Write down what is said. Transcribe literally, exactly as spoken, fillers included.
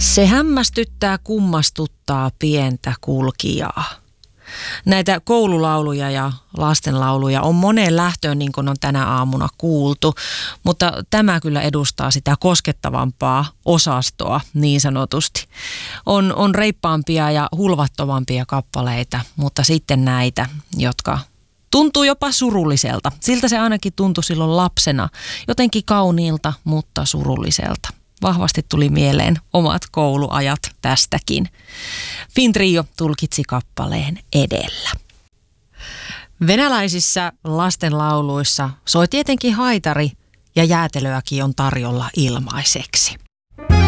Se hämmästyttää, kummastuttaa pientä kulkijaa. Näitä koululauluja ja lastenlauluja on moneen lähtöön, niin kuin on tänä aamuna kuultu, mutta tämä kyllä edustaa sitä koskettavampaa osastoa niin sanotusti. On, on reippaampia ja hulvattomampia kappaleita, mutta sitten näitä, jotka tuntuu jopa surulliselta. Siltä se ainakin tuntui silloin lapsena, jotenkin kauniilta, mutta surulliselta. Vahvasti tuli mieleen omat kouluajat tästäkin. Finn-trio tulkitsi kappaleen Edellä. Venäläisissä lastenlauluissa soi tietenkin haitari ja jäätelöäkin on tarjolla ilmaiseksi.